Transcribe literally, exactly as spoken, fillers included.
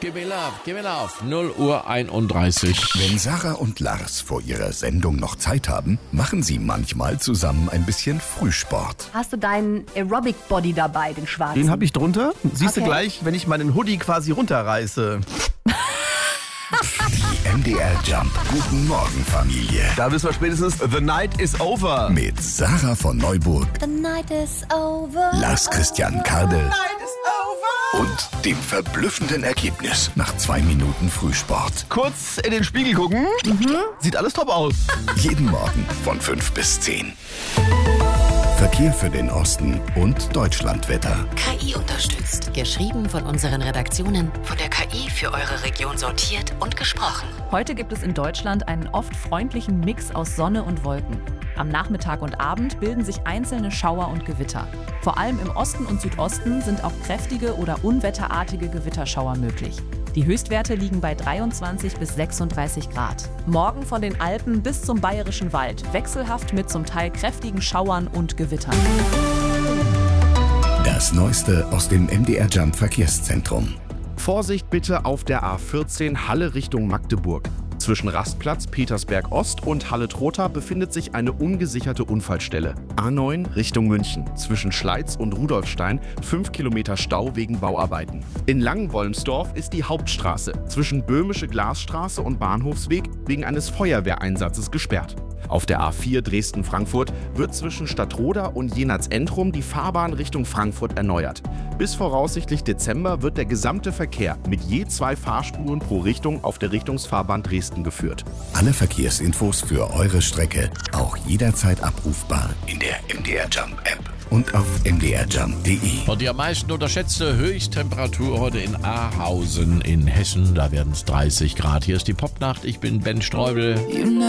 give me love, give me love. null Uhr einunddreißig. Wenn Sarah und Lars vor ihrer Sendung noch Zeit haben, machen sie manchmal zusammen ein bisschen Frühsport. Hast du deinen Aerobic-Body dabei, den schwarzen? Den habe ich drunter. Siehst Okay. du gleich, wenn ich meinen Hoodie quasi runterreiße. Die M D R Jump Guten Morgen Familie. Da wissen wir spätestens, the night is over. Mit Sarah von Neuburg, The night is over. Lars Christian Kardel und dem verblüffenden Ergebnis nach zwei Minuten Frühsport. Kurz in den Spiegel gucken. Sieht alles top aus. Jeden Morgen von fünf bis zehn. Verkehr für den Osten und Deutschlandwetter. K I unterstützt. Geschrieben von unseren Redaktionen, von der K I für eure Region sortiert und gesprochen. Heute gibt es in Deutschland einen oft freundlichen Mix aus Sonne und Wolken. Am Nachmittag und Abend bilden sich einzelne Schauer und Gewitter. Vor allem im Osten und Südosten sind auch kräftige oder unwetterartige Gewitterschauer möglich. Die Höchstwerte liegen bei dreiundzwanzig bis sechsunddreißig Grad. Morgen von den Alpen bis zum Bayerischen Wald, wechselhaft mit zum Teil kräftigen Schauern und Gewittern. Das Neueste aus dem M D R Jump Verkehrszentrum. Vorsicht bitte auf der A vierzehn Halle Richtung Magdeburg. Zwischen Rastplatz Petersberg Ost und Halle-Trotha befindet sich eine ungesicherte Unfallstelle. A neun Richtung München. Zwischen Schleiz und Rudolfstein fünf Kilometer Stau wegen Bauarbeiten. In Langenwolmsdorf ist die Hauptstraße zwischen Böhmische Glasstraße und Bahnhofsweg wegen eines Feuerwehreinsatzes gesperrt. Auf der A vier Dresden-Frankfurt wird zwischen Stadtroda und Jenatz-Entrum die Fahrbahn Richtung Frankfurt erneuert. Bis voraussichtlich Dezember wird der gesamte Verkehr mit je zwei Fahrspuren pro Richtung auf der Richtungsfahrbahn Dresden geführt. Alle Verkehrsinfos für eure Strecke auch jederzeit abrufbar in der M D R Jump App und auf m d r jump punkt d e. Und die am meisten unterschätzte Höchsttemperatur heute in Ahausen in Hessen. Da werden es dreißig Grad. Hier ist die Popnacht. Ich bin Ben Streubel.